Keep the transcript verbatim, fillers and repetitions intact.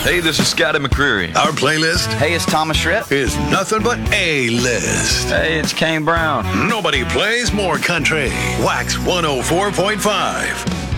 Hey, this is Scotty McCreery. Our playlist Hey, it's Thomas Schritt. is nothing but A-list. Hey, it's Kane Brown. Nobody plays more country. Wax one oh four point five.